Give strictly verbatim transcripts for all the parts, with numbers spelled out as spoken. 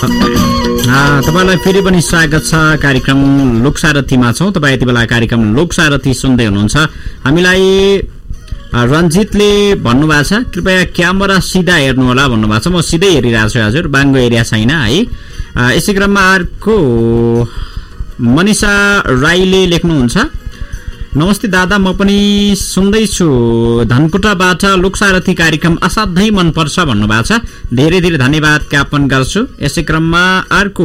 तपाईलाई फेरि पनि स्वागत छ कार्यक्रम लोकसारथीमा छौं। तपाईँ यति बेला कार्यक्रम लोकसारथी सुन्दै हुनुहुन्छ। हामीलाई रञ्जितले भन्नुभएको छ कृपया क्यामेरा सिधा हेर्नु होला भन्नुभएको छ। म सिधै हेरिरहेको छु हजुर, बाङ्गो एरिया छैन है। यसै क्रममा अर्को मनिषा राईले लेख्नुहुन्छ, नमस्ते दादा, म पनि सुन्दैछु धनकुटाबाट लोकसारथी कार्यक्रम असाध्यै मनपर्छ भन्नुभएको छ। धेरै धेरै धन्यवाद ज्ञापन गर्छु। यसै क्रममा अर्को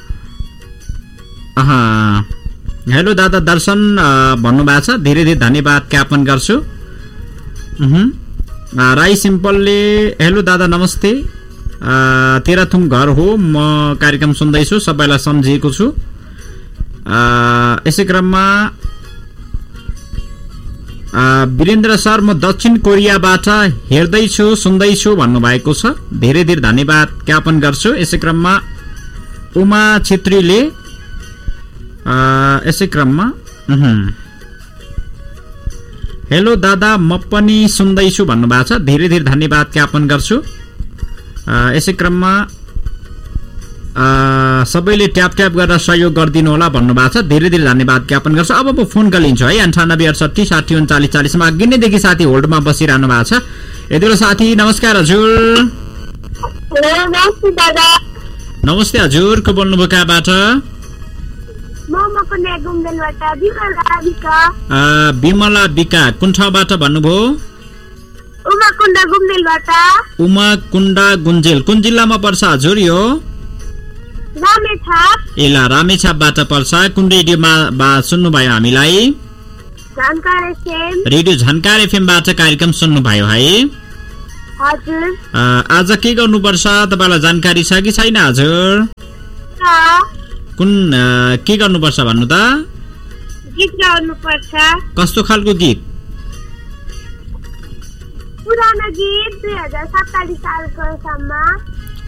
हेलो दादा दर्शन भन्नुभएको छ, धेरै धेरै धन्यवाद ज्ञापन गर्छु। राई सिम्पलले हेलो दादा नमस्ते, तेह्रथुम घर हो, म कार्यक्रम सुन्दैछु, सबैलाई सम्झिएको छु। यसै क्रममा वीरेन्द्र सर म दक्षिण कोरियाबाट हेर्दैछु सुन्दैछु भन्नुभएको छ। धेरै धेरै धन्यवाद ज्ञापन गर्छु। यसै क्रममा उमा छेत्रीले यसै क्रममा हेलो दादा म पनि सुन्दैछु भन्नुभएको छ। धेरै धेरै धन्यवाद ज्ञापन गर्छु। यसै क्रममा सबैले ट्याप ट्याप गरेर सहयोग गरिदिनु होला भन्नुभएको छ। धेरै धेरै धन्यवाद ज्ञापन गर्छु। अब म फोन कल लिन्छु है, अन्ठानब्बे अडसठी साठी उन्चालिस चालिसमा अघि नैदेखि साथी होल्डमा बसिरहनु भएको छ। यति बेला साथी नमस्कार हजुर। नमस्ते हजुर, को बोल्नुभयो कहाँबाट? विमला बिका, कुन ठाउँबाट भन्नुभयो? उमा कुण्डा गुन्जेल, कुन जिल्लामा पर्छ हजुर यो? एला रामेछापबाट पर्छ। कुन रेडियोमा सुन्नुभयो हामीलाई? रेडियो झन्कार एफएमबाट कार्यक्रम सुन्नुभयो है। आज के गर्नुपर्छ तपाईँलाई जानकारी छ कि छैन हजुर? कुन के गर्नुपर्छ भन्नु त? गीत गाउनुपर्छ। कस्तो खालको गीत? पुरानो गीत दुई हजार सत्ताइस सालको सम्म।